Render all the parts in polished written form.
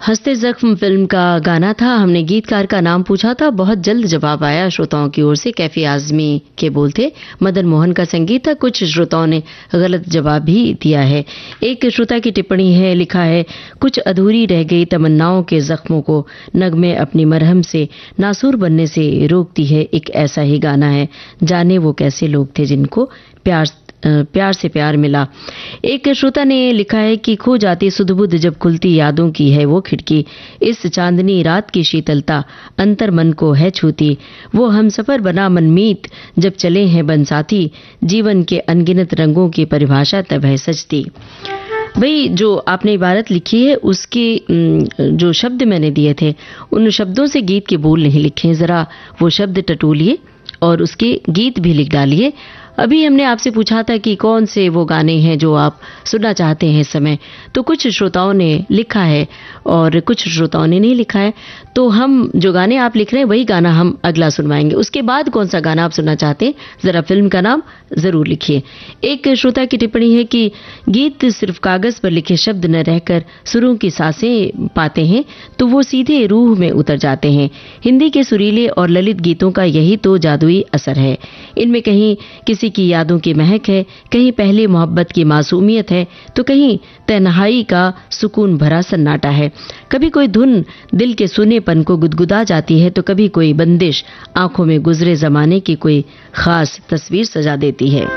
हंसते जख्म फिल्म का गाना था। हमने गीतकार का नाम पूछा था, बहुत जल्द जवाब आया श्रोताओं की ओर से। कैफी आजमी के बोल थे, मदन मोहन का संगीत था। कुछ श्रोताओं ने गलत जवाब भी दिया है। एक श्रोता की टिप्पणी है, लिखा है, कुछ अधूरी रह गई तमन्नाओं के जख्मों को नगमे अपनी मरहम से नासूर बनने से रोकती है। एक ऐसा ही गाना है, जाने वो कैसे लोग थे जिनको प्यार से प्यार मिला। एक श्रोता ने लिखा है कि खो जाती सुध-बुध जब खुलती यादों की है वो खिड़की, इस चांदनी रात की शीतलता अंतर मन को है छूती, वो हमसफर बना मनमीत जब चले हैं बंसाथी, जीवन के अनगिनत रंगों की परिभाषा तब है सजती। भाई, जो आपने इबारत लिखी है उसके जो शब्द मैंने दिए थे उन शब्दों से गीत के बोल नहीं लिखे। जरा वो शब्द टटोलिए और उसके गीत भी लिख डालिए। अभी हमने आपसे पूछा था कि कौन से वो गाने हैं जो आप सुनना चाहते हैं इस समय, तो कुछ श्रोताओं ने लिखा है और कुछ श्रोताओं ने नहीं लिखा है। तो हम जो गाने आप लिख रहे हैं वही गाना हम अगला सुनवाएंगे। उसके बाद कौन सा गाना आप सुनना चाहते हैं, जरा फिल्म का नाम जरूर लिखिए। एक श्रोता की टिप्पणी है कि गीत सिर्फ कागज पर लिखे शब्द न रहकर सुरों की सांसें पाते हैं तो वो सीधे रूह में उतर जाते हैं। हिंदी के सुरीले और ललित गीतों का यही तो जादुई असर है। इनमें कहीं किसी की यादों की महक है, कहीं पहले मोहब्बत की मासूमियत है, तो कहीं तन्हाई का सुकून भरा सन्नाटा है। कभी कोई धुन दिल के सुनेपन को गुदगुदा जाती है, तो कभी कोई बंदिश आंखों में गुजरे जमाने की कोई खास तस्वीर सजा देती है।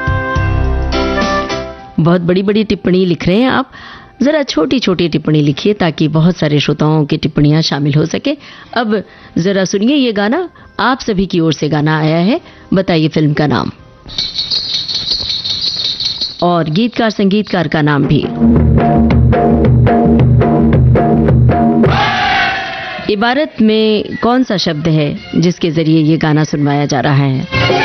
बहुत बड़ी बड़ी टिप्पणी लिख रहे हैं आप, जरा छोटी छोटी टिप्पणी लिखिए ताकि बहुत सारे श्रोताओं की टिप्पणियां शामिल हो सके। अब जरा सुनिए ये गाना, आप सभी की ओर से गाना आया है, बताइए फिल्म का नाम और गीतकार संगीतकार का नाम भी। इबारत में कौन सा शब्द है जिसके जरिए ये गाना सुनवाया जा रहा है?